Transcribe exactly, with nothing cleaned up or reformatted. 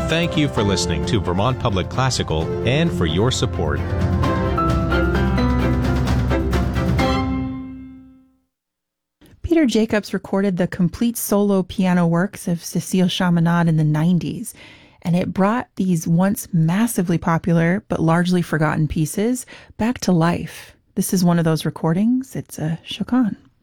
Thank you for listening to Vermont Public Classical and for your support. Peter Jacobs recorded the complete solo piano works of Cécile Chaminade in the nineties, and it brought these once massively popular but largely forgotten pieces back to life. This is one of those recordings. It's a Chaconne.